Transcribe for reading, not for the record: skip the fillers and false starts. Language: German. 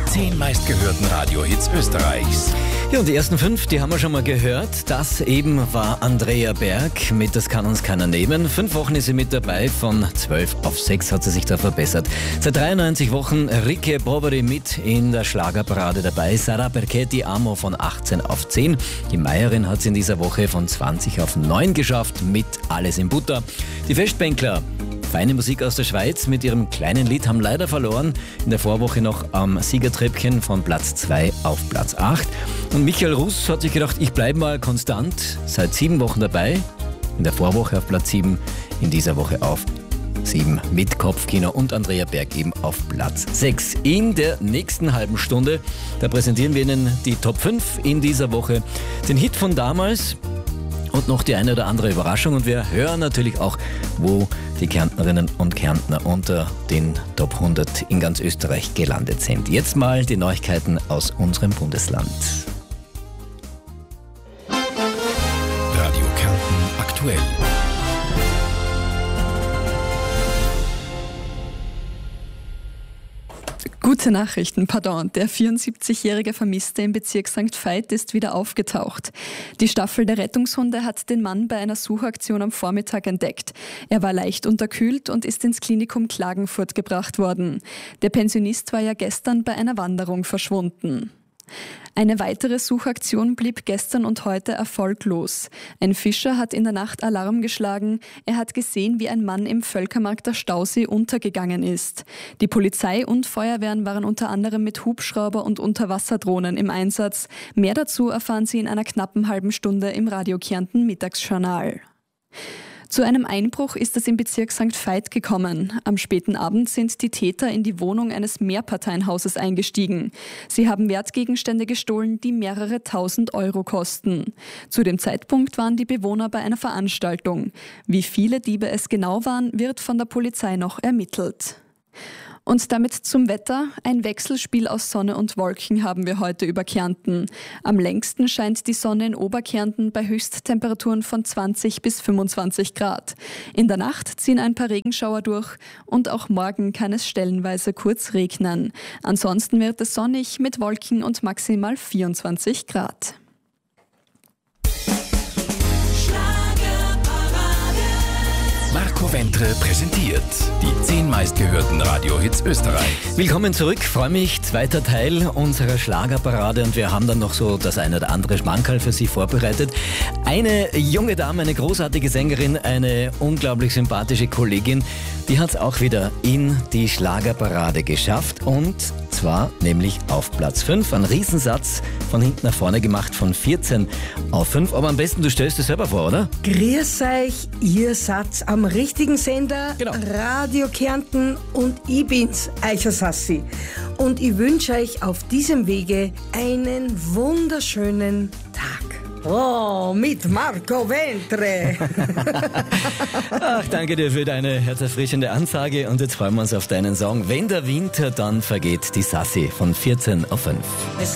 10 meistgehörten Radiohits Österreichs. Ja, und die ersten 5, die haben wir schon mal gehört. Das eben war Andrea Berg mit Das kann uns keiner nehmen. 5 Wochen ist sie mit dabei, von 12 auf 6 hat sie sich da verbessert. Seit 93 Wochen Ricche Boveri mit in der Schlagerparade dabei. Sarà perché ti amo von 18 auf 10. Die Meierin hat es in dieser Woche von 20 auf 9 geschafft mit Alles in Butter. Die Festbänkler, feine Musik aus der Schweiz mit ihrem kleinen Lied, haben leider verloren. In der Vorwoche noch am Siegertreppchen von Platz 2 auf Platz 8. Und Michael Russ hat sich gedacht, ich bleibe mal konstant. Seit 7 Wochen dabei. In der Vorwoche auf Platz 7, in dieser Woche auf 7 mit Kopfkino und Andrea Berg eben auf Platz 6. In der nächsten halben Stunde, da präsentieren wir Ihnen die Top 5 in dieser Woche. Den Hit von damals und noch die eine oder andere Überraschung. Und wir hören natürlich auch, wo die Kärntnerinnen und Kärntner unter den Top 100 in ganz Österreich gelandet sind. Jetzt mal die Neuigkeiten aus unserem Bundesland. Radio Kärnten aktuell. Gute Nachrichten, Der 74-jährige Vermisste im Bezirk St. Veit ist wieder aufgetaucht. Die Staffel der Rettungshunde hat den Mann bei einer Suchaktion am Vormittag entdeckt. Er war leicht unterkühlt und ist ins Klinikum Klagenfurt gebracht worden. Der Pensionist war ja gestern bei einer Wanderung verschwunden. Eine weitere Suchaktion blieb gestern und heute erfolglos. Ein Fischer hat in der Nacht Alarm geschlagen. Er hat gesehen, wie ein Mann im Völkermarkter Stausee untergegangen ist. Die Polizei und Feuerwehren waren unter anderem mit Hubschrauber und Unterwasserdrohnen im Einsatz. Mehr dazu erfahren Sie in einer knappen halben Stunde im Radio Kärnten Mittagsjournal. Zu einem Einbruch ist es im Bezirk St. Veit gekommen. Am späten Abend sind die Täter in die Wohnung eines Mehrparteienhauses eingestiegen. Sie haben Wertgegenstände gestohlen, die mehrere tausend Euro kosten. Zu dem Zeitpunkt waren die Bewohner bei einer Veranstaltung. Wie viele Diebe es genau waren, wird von der Polizei noch ermittelt. Und damit zum Wetter. Ein Wechselspiel aus Sonne und Wolken haben wir heute über Kärnten. Am längsten scheint die Sonne in Oberkärnten bei Höchsttemperaturen von 20 bis 25 Grad. In der Nacht ziehen ein paar Regenschauer durch und auch morgen kann es stellenweise kurz regnen. Ansonsten wird es sonnig mit Wolken und maximal 24 Grad. Marco Ventre präsentiert die 10 meistgehörten Radiohits Österreichs. Willkommen zurück, freue mich, zweiter Teil unserer Schlagerparade und wir haben dann noch so das eine oder andere Schmankerl für Sie vorbereitet. Eine junge Dame, eine großartige Sängerin, eine unglaublich sympathische Kollegin, die hat es auch wieder in die Schlagerparade geschafft und zwar nämlich auf Platz 5. Ein Riesensatz von hinten nach vorne gemacht von 14 auf 5, aber am besten du stellst es selber vor, oder? Grüß euch, ihr Satz am richtigen Sender, genau. Radio Kärnten und ich bin's, Eicher Sassi. Und ich wünsche euch auf diesem Wege einen wunderschönen Tag. Oh, mit Marco Ventre. Ach, danke dir für deine herzerfrischende Ansage und jetzt freuen wir uns auf deinen Song. Wenn der Winter dann vergeht, die Sassi von 14 auf 5.